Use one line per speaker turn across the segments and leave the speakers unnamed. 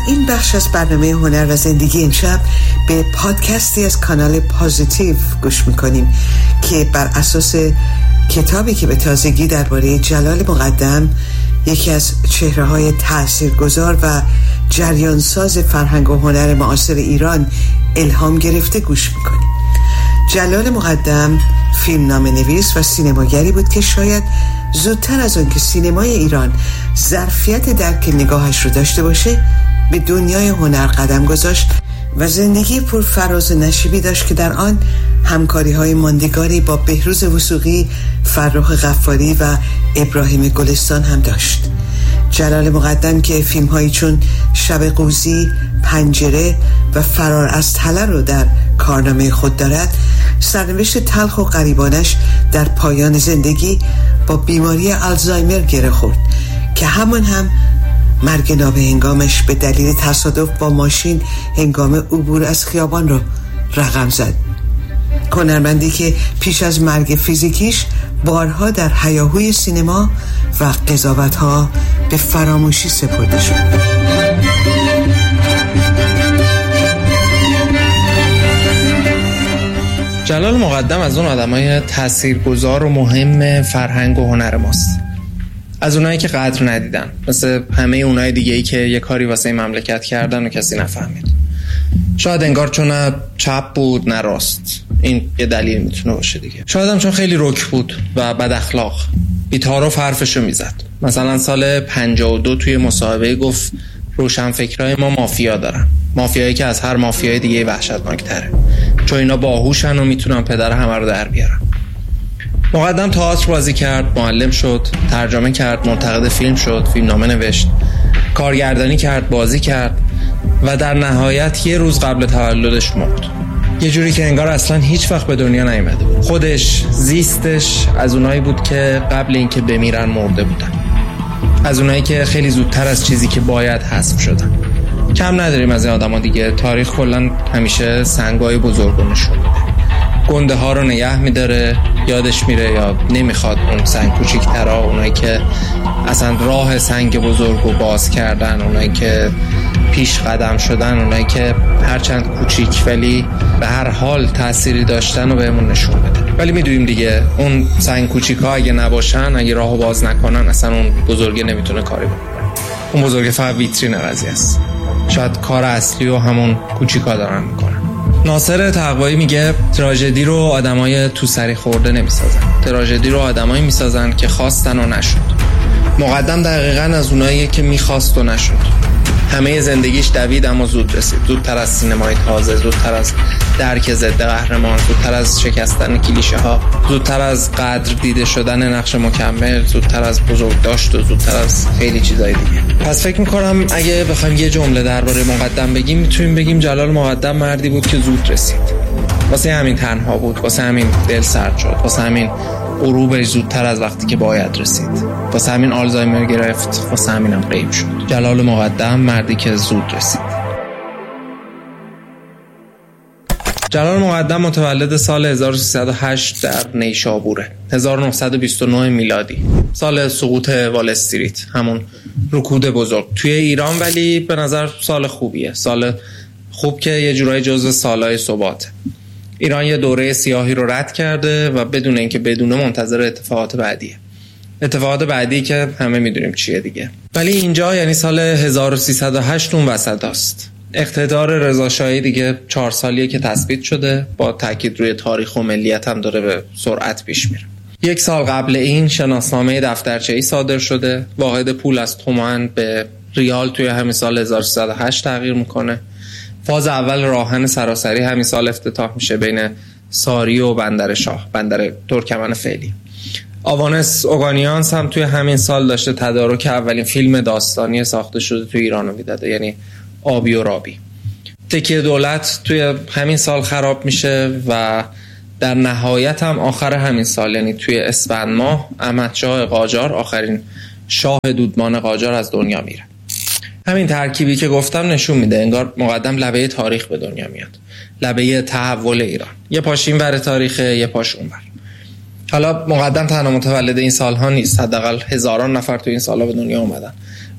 این بخش از برنامه هنر و زندگی امشب به پادکستی از کانال پازیتیو گوش میکنیم که بر اساس کتابی که به تازگی درباره جلال مقدم، یکی از چهره‌های تاثیرگذار و جریانساز فرهنگ و هنر معاصر ایران الهام گرفته گوش میکنیم. جلال مقدم فیلمنامه‌نویس و سینماگری بود که شاید زودتر از آن که سینمای ایران ظرفیت درک نگاهش رو داشته باشه به دنیای هنر قدم گذاشت و زندگی پر فراز و نشیبی داشت که در آن همکاری‌های ماندگاری با بهروز وثوقی، فرخ غفاری و ابراهیم گلستان هم داشت. جلال مقدم که فیلم‌هایی چون شب قوزی، پنجره و فرار از تله رو در کارنامه خود دارد، سرنوشت تلخ و غریبانش در پایان زندگی با بیماری آلزایمر گره خورد که همان هم مرگ نابهنگامش به دلیل تصادف با ماشین هنگام عبور از خیابان رو رقم زد. هنرمندی که پیش از مرگ فیزیکیش بارها در هیاهوی سینما و قضاوت‌ها به فراموشی سپرده شد.
جلال مقدم از اون آدمای تاثیرگذار و مهم فرهنگ و هنر ماست. از اونایی که قدر ندیدن، مثل همه اونای دیگه‌ای که یه کاری واسه مملکت کردن و کسی نفهمید. شاید انگار چون نه چپ بود نه راست. این یه دلیل میتونه باشه دیگه. شاید هم چون خیلی رک بود و بد اخلاق. بی‌تعارف حرفشو میزد. مثلا سال 52 توی مصاحبه گفت روشنفکرای ما مافیا دارن. مافیایی که از هر مافیای دیگه وحشتناک‌تره. چون اینا باهوشن و میتونن پدر همه رو در بیارن. مقدم تئاتر بازی کرد، معلم شد، ترجمه کرد، منتقد فیلم شد، فیلمنامه نوشت، کارگردانی کرد، بازی کرد و در نهایت یه روز قبل تولدش مرد. یه جوری که انگار اصلا هیچ وقت به دنیا نیامده بود. خودش، زیستش از اونایی بود که قبل اینکه بمیرن مرده بودن. از اونایی که خیلی زودتر از چیزی که باید حذف شدن. کم نداریم از این آدما دیگه. تاریخ کلا همیشه سنگای بزرگو نشون میده. گنده ها رو نگه میداره، یادش میره یا نمیخواد اون سنگ کوچیک‌ترا، اونایی که اصلا راه سنگ بزرگو باز کردن، اونایی که پیش قدم شدن، اونایی که هرچند کوچیک ولی به هر حال تأثیری داشتن و بهمون نشون بده. ولی میدونیم دیگه اون سنگ کوچیک‌ها اگه نباشن، اگه راهو باز نکنن، اصلا اون بزرگه نمیتونه کاری بکنه. اون بزرگه فقط ویترین قضیه است. شاید کار اصلی و همون کوچیک‌ها دارن میکنن. ناصر تقوایی میگه تراژدی رو آدمای تو سری خورده نمیسازن. تراژدی رو آدمایی میسازن که خواستن و نشد. مقدم دقیقاً از اوناییه که میخواست و نشد. همه زندگیش دوید اما زود رسید. زودتر از سینمای تازه، زودتر از درک ضد قهرمان، زودتر از شکستن کلیشه ها، زودتر از قدر دیده شدن نقش مکمل، زودتر از بزرگ داشت و زودتر از خیلی چیزای دیگه. پس فکر میکنم اگه بخوایم یه جمله درباره مقدم بگیم، میتونیم بگیم جلال مقدم مردی بود که زود رسید. واسه همین تنها بود، واسه همین دل سرد شد، واسه همین غروبش زودتر از وقتی که باید رسید، واسه همین آلزایمر گرفت، واسه همین هم غیب شد. جلال مقدم مردی که زود رسید. جلال مقدم متولد سال 1308 در نیشابوره، 1929 میلادی، سال سقوط وال استریت، همون رکود بزرگ توی ایران. ولی به نظر سال خوبیه، سال خوب که یه جورای جزو سالهای ثباته. ایران یه دوره سیاهی رو رد کرده و بدون اینکه بدونه منتظر اتفاقات بعدیه. اتفاقات بعدی که همه میدونیم چیه دیگه. ولی اینجا یعنی سال 1308 اون وسط است. اقتدار رضاشاهی دیگه 4 سالیه که تثبیت شده، با تاکید روی تاریخ و ملیت هم داره به سرعت پیش میره. 1 سال قبل این شناسنامه دفترچه‌ای صادر شده، واحد پول از تومان به ریال توی همین سال 1308 تغییر میکنه. فاز اول راهن سراسری همین سال افتتاح میشه بین ساری و بندر شاه، بندر ترکمن فعلی. آوانس اوگانیانس هم توی همین سال داشته تدارک اولین فیلم داستانی ساخته شده توی ایران رو میداده، یعنی آبی و رابی. تکیه دولت توی همین سال خراب میشه و در نهایت هم آخر همین سال، یعنی توی اسفند ماه، احمدشاه قاجار، آخرین شاه دودمان قاجار، از دنیا میره. همین ترکیبی که گفتم نشون میده انگار مقدم لبه تاریخ به دنیا میاد، لبه تحول ایران. یه پاش این ور تاریخه، یه پاش اون ور. حالا مقدم تنها متولد این سالها نیست، حداقل هزاران نفر تو این سالها به دنیا اومدن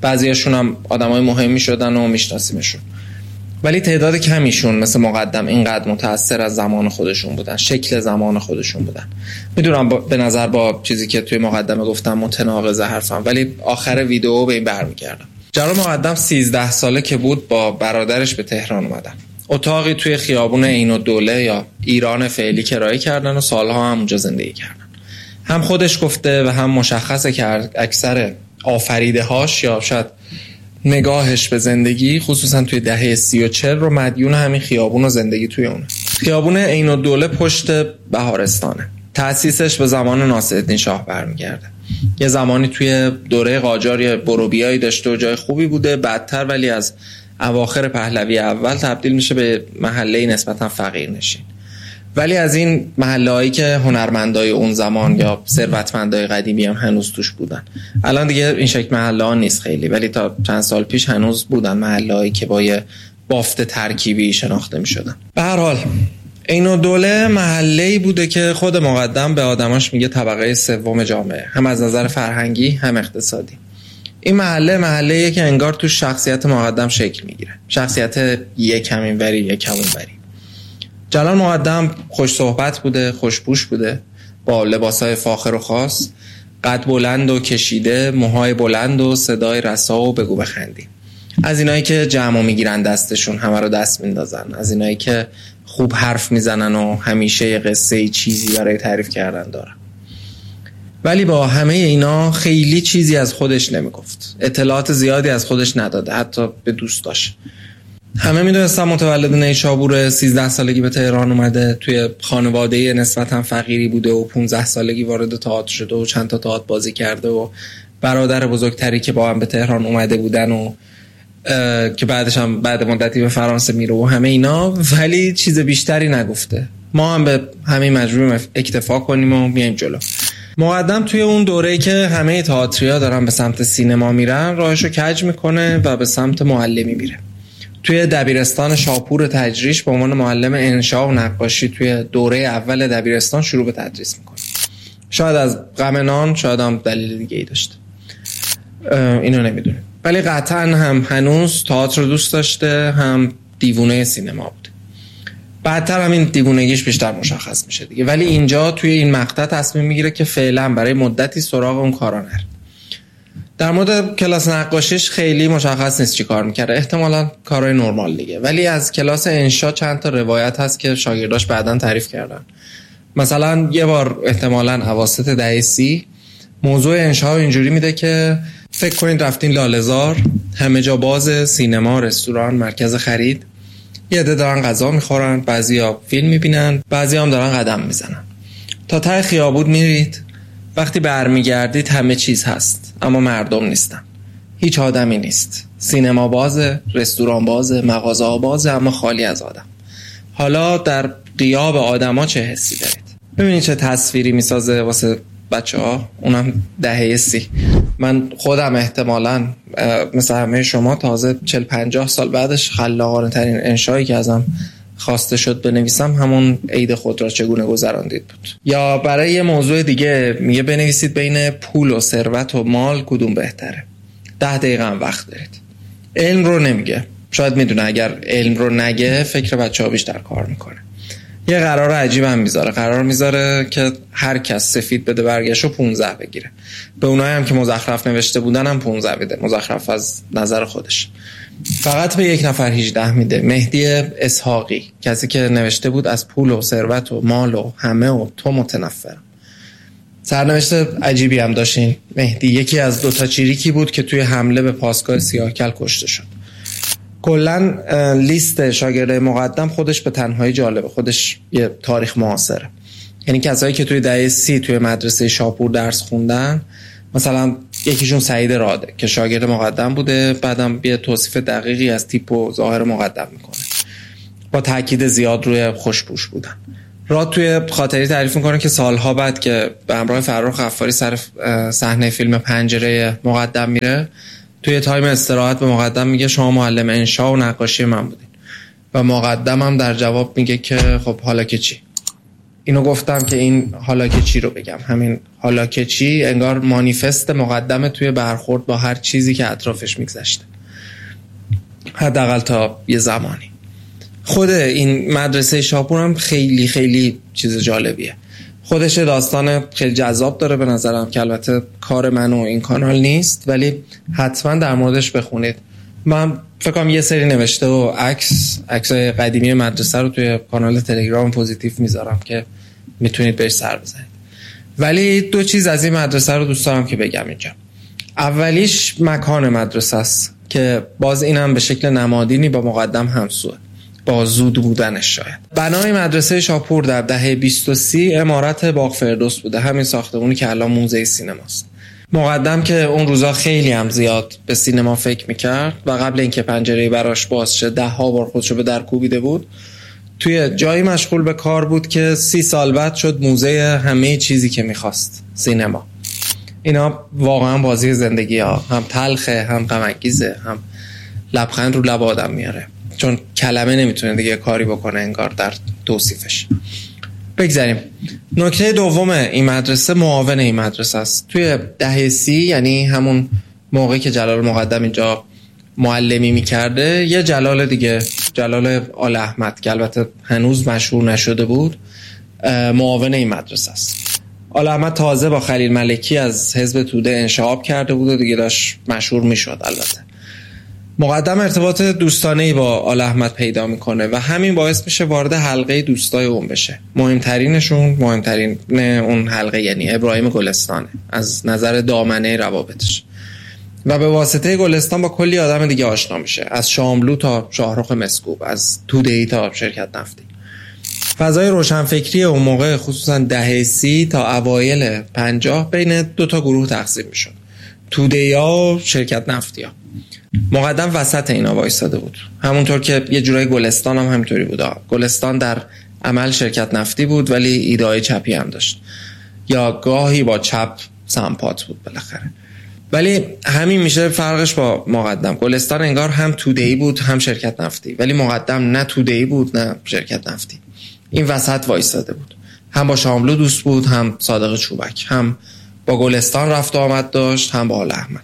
بعضیاشون هم آدمای مهمی شدن و میشناسیمشون، ولی تعداد کمیشون مثل مقدم اینقدر متأثر از زمان خودشون بودن، شکل زمان خودشون بودن. میدونم به نظر با چیزی که توی مقدمه گفتم متناقض حرفم، ولی آخر ویدیو به این برمیگردم. جلال مقدم 13 ساله که بود با برادرش به تهران اومدن. اتاقی توی خیابون عین‌الدوله یا ایران فعلی کرایه کردن و سالها هم اونجا زندگی کردن. هم خودش گفته و هم مشخصه که اکثر آفریده‌هاش یا شاید نگاهش به زندگی خصوصا توی دهه 30 و 40 رو مدیون همین خیابون و زندگی توی اونه. خیابون عین‌الدوله پشت بهارستانه. تأسیسش به زمان ناصرالدین شاه برمیگرده. یه زمانی توی دوره قاجار یه بروبیایی داشته و جای خوبی بوده، بعدتر ولی از اواخر پهلوی اول تبدیل میشه به محله نسبتا فقیرنشین. ولی از این محله‌هایی که هنرمندای اون زمان یا ثروتمندای قدیمی هم هنوز توش بودن. الان دیگه این شکل محله‌ها نیست خیلی، ولی تا چند سال پیش هنوز بودن محله‌هایی که با یه بافت ترکیبی شناخته می‌شدن. به هر حال عین‌الدوله محله‌ای بوده که خود مقدم به آدماش میگه طبقه سوم جامعه، هم از نظر فرهنگی هم اقتصادی. این محله‌ایه که انگار تو شخصیت مقدم شکل میگیره، شخصیت یکم اینوری یکم اونوری. جلال مقدم خوش صحبت بوده، خوشبوش بوده، با لباسای فاخر و خاص، قد بلند و کشیده، موهای بلند و صدای رسا و بگو بخندی. از اینایی که جمع میگیرن دستشون همه رو دست میندازن، از اینایی که خوب حرف میزنن و همیشه یه قصه چیزی برای تعریف کردن دارن. ولی با همه اینا خیلی چیزی از خودش نمیگفت، اطلاعات زیادی از خودش نداده، حتی به دوستاش. همه میدونستن متولد نیشابور، 13 سالگی به تهران اومده، توی خانواده نسبتا فقیری بوده و 15 سالگی وارد تئاتر شده و چند تا تئاتر بازی کرده و برادر بزرگتری که با هم به تهران اومده بودن و که بعدش هم بعد مدتی به فرانسه میره و همه اینا، ولی چیز بیشتری نگفته. ما هم به همین مجبوریم اکتفا کنیم و میایم جلو. مقدم توی اون دوره‌ای که همه تئاتریا دارن به سمت سینما میرن، راهشو کج میکنه و به سمت معلمی میره. توی دبیرستان شاپور تجریش به عنوان معلم انشا و نقاشی توی دوره اول دبیرستان شروع به تدریس میکنه. شاید از غم نان، شاید هم دلیل دیگه‌ای داشته، اینو نمیدونیم، ولی قطعا هم هنوز تئاتر رو دوست داشته، هم دیوونه سینما بود. بعدتر هم این دیوونگیش بیشتر مشخص میشه دیگه. ولی اینجا توی این مقطع تصمیم میگیره که فعلا برای مدتی سراغ اون کارا نره. در مورد کلاس نقاشیش خیلی مشخص نیست چی کار میکرده، احتمالاً کارهای نرمال دیگه. ولی از کلاس انشا چند تا روایت هست که شاگرداش بعداً تعریف کردن. مثلا یه بار احتمالاً اواسط دهه 30 موضوع انشا اینجوری میده که فکر کنید رفتین لاله‌زار، همه جا باز، سینما، رستوران، مرکز خرید، یه عده دارن غذا میخورن، بعضیا فیلم میبینن، بعضیا هم دارن قدم میزنن. تا ته خیابون میرید، وقتی برمیگردید همه چیز هست اما مردم نیستن، هیچ آدمی نیست، سینما بازه، رستوران بازه، مغازه ها بازه، اما خالی از آدم. حالا در غیاب آدما چه حسی دارید؟ ببینید چه تصویری میسازه واسه بچه ها، اونم دهه 30. من خودم احتمالاً مثل همه شما تازه 40-50 سال بعدش خلاقانه ترین انشایی که ازم خواسته شد بنویسم همون عید خود را چگونه گذراندید بود. یا برای یه موضوع دیگه میگه بنویسید بین پول و ثروت و مال کدوم بهتره. 10 دقیقه هم وقت دارید. علم رو نمیگه، شاید میدونه اگر علم رو نگه فکر بچه‌ها بیشتر کار میکنه. یه قرار عجیب هم میذاره، قرار میذاره که هر کس سفید بده برگشو 15 بگیره. به اونایی هم که مزخرف نوشته بودن هم 15 بده، مزخرف از نظر خودش. فقط به یک نفر 18 میده، مهدی اسحاقی، کسی که نوشته بود از پول و ثروت و مال و همه و تو متنفرم. سرنوشت عجیبی هم داشتین. مهدی یکی از 2 تا چیریکی بود که توی حمله به پاسگاه سیاهکل کشته شد. کلن لیست شاگردای مقدم خودش به تنهایی جالبه، خودش یه تاریخ معاصره. یعنی کسایی که توی دهه 30 توی مدرسه شاپور درس خوندن، مثلا یکیشون سعید راده که شاگرد مقدم بوده، بعدم یه توصیف دقیقی از تیپ و ظاهر مقدم میکنه با تاکید زیاد روی خوشپوش بودن. راد توی خاطری تعریف میکنه که سالها بعد که به همراه فرخ غفاری سر صحنه فیلم پنجره مقدم میره، توی تایم استراحت به مقدم میگه شما معلم انشا و نقاشی من بودین، و مقدم هم در جواب میگه که خب حالا که چی؟ اینو گفتم که این حالا که چی رو بگم. همین حالا که چی انگار مانیفست مقدمه توی برخورد با هر چیزی که اطرافش میگذشته، حداقل تا یه زمانی. خود این مدرسه شاپور هم خیلی خیلی چیز جالبیه. خودش داستان خیلی جذاب داره به نظرم که البته کار من و این کانال نیست، ولی حتما در موردش بخونید. من فکر کنم یه سری نوشته و عکسای قدیمی مدرسه رو توی کانال تلگرام پوزیتیو میذارم که میتونید بهش سر بزنید. ولی 2 چیز از این مدرسه رو دوست دارم که بگم اینجا. اولیش مکان مدرسه است که باز اینم به شکل نمادینی با مقدم همسوه، با زود بودنش. شاید بنای مدرسه شاپور در دهه 2030 عمارت باغ فردوس بوده، همین ساختمونی که الان موزه سینماست. مقدم که اون روزا خیلی هم زیاد به سینما فکر میکرد و قبل اینکه پنجره براش باز شه 10 بار خودشو به در کوبیده بود، توی جایی مشغول به کار بود که 30 سال بعد شد موزه همه چیزی که میخواست، سینما. اینا واقعا بازی زندگی ها، هم تلخه، هم غم انگیزه، هم لبخند رو لب آدم میاره، چون کلمه نمیتونه دیگه کاری بکنه انگار در توصیفش. بگذاریم. نکته دوم این مدرسه معاون این مدرسه است. توی دهه 30، یعنی همون موقعی که جلال مقدم اینجا معلمی میکرده، یه جلال دیگه، جلال آل احمد که البته هنوز مشهور نشده بود، معاون این مدرسه است. آل احمد تازه با خلیل ملکی از حزب توده انشعاب کرده بود و دیگه داشت مشهور میشد. البته مقدم ارتباط دوستانه‌ای با آل احمد پیدا میکنه و همین باعث میشه وارد حلقه دوستای اون بشه. مهمترین اون حلقه یعنی ابراهیم گلستانه از نظر دامنه روابطش، و به واسطه گلستان با کلی آدم دیگه آشنا میشه، از شاملو تا شاهرخ مسکوب، از توده‌ای تا شرکت نفتی. فضای روشنفکری اون موقع خصوصا دهه 30 تا اوایل 50 بین 2 گروه تقسیم میشد، توده‌ای‌ها و شرکت نفتی‌ها. مقدم وسط اینا وایساده بود، همونطور که یه جورای گلستان هم همینطوری بود. گلستان در عمل شرکت نفتی بود ولی ایده‌های چپی هم داشت، یا گاهی با چپ سمپات بود بالاخره. ولی همین میشه فرقش با مقدم. گلستان انگار هم توده‌ای بود هم شرکت نفتی، ولی مقدم نه توده‌ای بود نه شرکت نفتی. این وسط وایساده بود، هم با شاملو دوست بود، هم صادق چوبک، هم با گلستان رفت و آمد داشت، هم با آل احمد.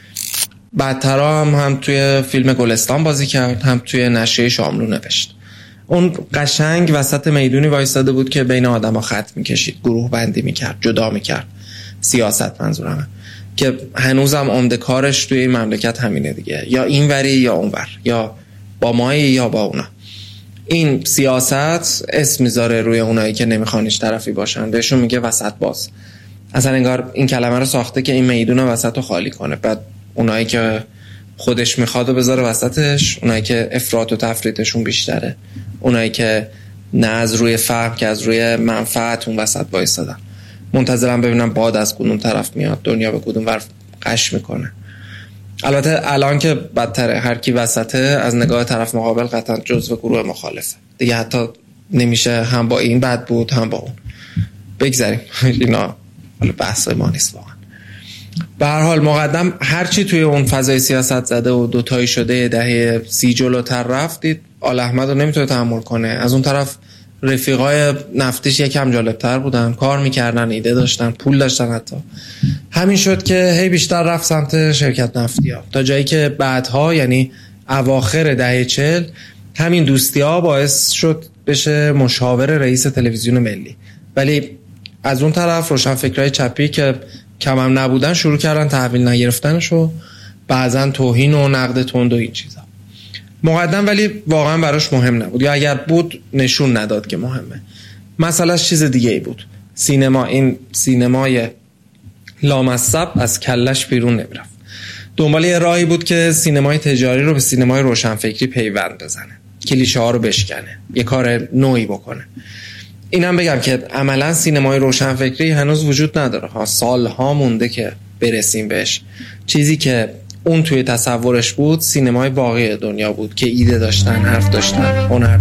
بعدترا هم توی فیلم گلستان بازی کرد، هم توی نشریه شاملو نوشت. اون قشنگ وسط میدونی وایساده بود که بین آدما خط میکشید، گروه بندی میکرد، جدا میکرد. سیاست منظورمه، که هنوزم عمده کارش توی این مملکت همینه دیگه، یا اینوری یا اونور، یا با مایی یا با اونا. این سیاست اسم میذاره روی اونایی که نمیخوان هیچ طرفی باشن، بهشون میگه وسط باز. اصلا انگار این کلمه رو ساخته که این میدون وسط رو خالی کنه، بعد اونایی که خودش میخواد و بذاره وسطش، اونایی که افراط و تفریطشون بیشتره، اونایی که نه از روی فهم که از روی منفعت اون وسط وایسادن، منتظرم ببینم باد از کدوم طرف میاد، دنیا به کدوم ور قش میکنه. البته الان که بدتره، هر کی وسطه از نگاه طرف مقابل قطعا جزو گروه مخالفه دیگه، حتی نمیشه هم با این بد بود هم با اون. بگذاریم اینا بحثای ما نیست واقعا. به هر حال مقدم هرچی توی اون فضای سیاست زده و دوتایی شده دهه 30 جلوتر رفتید، آل احمد رو نمیتونه تحمل کنه. از اون طرف رفیقای نفتیش یکم جالبتر بودن، کار میکردن، ایده داشتن، پول داشتن حتی. همین شد که هی بیشتر رفت سمت شرکت نفتی ها، تا جایی که بعدها یعنی اواخر دهه 40 همین دوستی ها باعث شد بشه مشاور رئیس تلویزیون ملی. ولی از اون طرف روشنفکرای چپی که کمم نبودن شروع کردن تحویل نگرفتنش و بعضن توهین و نقد تند و این چیزا. مقدم ولی واقعا براش مهم نبود، یا اگر بود نشون نداد که مهمه. مسئلهش چیز دیگه ای بود. سینما، این سینمای لامصب از کلش بیرون نمیرفت. دنبال یه راهی بود که سینمای تجاری رو به سینمای روشنفکری پیوند بزنه، کلیشه ها رو بشکنه، یه کار نوعی بکنه. اینم بگم که عملا سینمای روشنفکری هنوز وجود نداره ها، سالها مونده که برسیم بهش. چیزی که اون توی تصورش بود سینمای واقعی دنیا بود که ایده داشتن، حرف داشتن، هنر